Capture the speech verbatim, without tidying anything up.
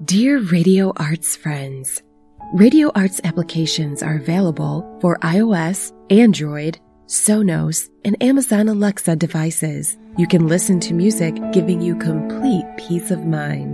Dear Radio Arts friends, Radio Arts applications are available for iOS, Android, Sonos, and Amazon Alexa devices. You can listen to music giving you complete peace of mind.